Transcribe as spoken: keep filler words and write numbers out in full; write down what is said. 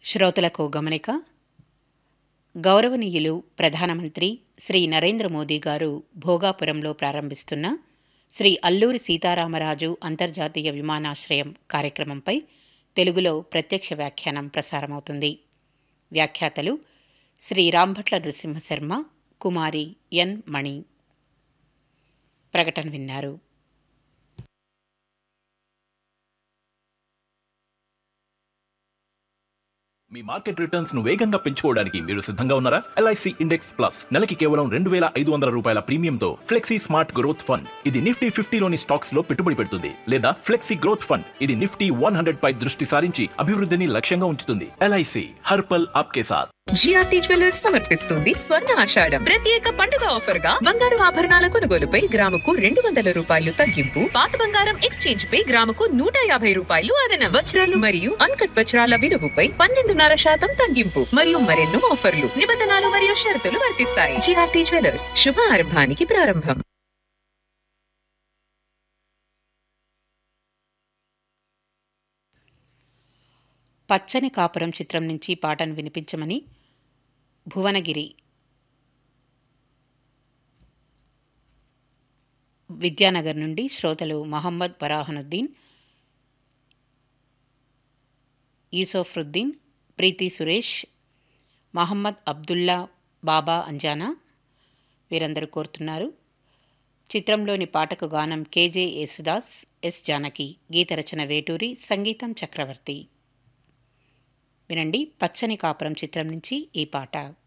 శ్రోతలకు గమనిక. గౌరవనీయులు ప్రధానమంత్రి శ్రీ నరేంద్ర మోదీ గారు భోగాపురంలో ప్రారంభిస్తున్న శ్రీ అల్లూరి సీతారామరాజు అంతర్జాతీయ విమానాశ్రయం కార్యక్రమంపై తెలుగులో ప్రత్యక్ష వ్యాఖ్యానం ప్రసారమవుతుంది. వ్యాఖ్యాతలు శ్రీ రాంభట్ల నృసింహశర్మ, కుమారి ఎన్ మణి. ప్రకటన విన్నారు. మీ మార్కెట్ రిటర్న్స్ ను వేగంగా పెంచుకోవడానికి మీరు సిద్ధంగా ఉన్నారా? ఎల్ఐసి ఇండెక్స్ ప్లస్ నెలకి కేవలం రెండు వేల ఐదు వందల రూపాయల ప్రీమియంతో ఫ్లెక్సీ స్మార్ట్ గ్రోత్ ఫండ్. ఇది నిఫ్టీ ఫిఫ్టీలోని స్టాక్స్ లో పెట్టుబడి పెడుతుంది. లేదా ఫ్లెక్సీ గ్రోత్ ఫండ్, ఇది నిఫ్టీ వన్ హండ్రెడ్ పై దృష్టి సారించి అభివృద్ధిని లక్ష్యంగా ఉంచుతుంది. ఎల్ఐసి హర్పల్ ఆప్కే సాథ్. జిఆర్టీ జ్యువెలర్స్ సమర్పిస్తుంది స్వర్ణ ఆషాఢం ప్రత్యేక పండుగ ఆఫర్ గా బంగారు ఆభరణాల కొనుగోలుపై గ్రాముకు రెండు వందల రూపాయలు తగ్గింపు, పాత బంగారం ఎక్స్చేంజ్ పై గ్రాముకు నూట యాభై రూపాయలు అదనం, వజ్రాలు మరియు అన్కట్ వజ్రాల విలువపై పన్నెండున్నర శాతం తగ్గింపు మరియు మరెన్నో ఆఫర్లు, నిబంధనలు మరియు షరతులు వర్తిస్తాయి. జిఆర్టీ జ్యువెలర్స్, శుభ ఆరంభానికి ప్రారంభం. పచ్చని కాపురం చిత్రం నుంచి పాటను వినిపించమని భువనగిరి విద్యానగర్ నుండి శ్రోతలు మహమ్మద్ బరాహనుద్దీన్, యూసఫరుద్దీన్, ప్రీతి సురేష్, మహమ్మద్ అబ్దుల్లా, బాబా అంజానా వీరందరూ కోరుతున్నారు. చిత్రంలోని పాటకు గానం కేజే యేసుదాస్, ఎస్ జానకి, గీతరచన వేటూరి, సంగీతం చక్రవర్తి. వినండి, పచ్చని కాపురం చిత్రం నుంచి ఈ పాట.